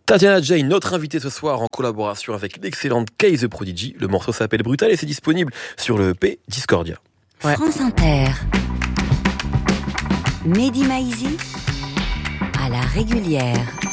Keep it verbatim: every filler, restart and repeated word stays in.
Tatiana Jane, notre invitée ce soir en collaboration avec l'excellente Kay The Prodigy. Le morceau s'appelle Brutal et c'est disponible sur le E P Discordia. Ouais. France Inter. Mehdi Maizi à la régulière.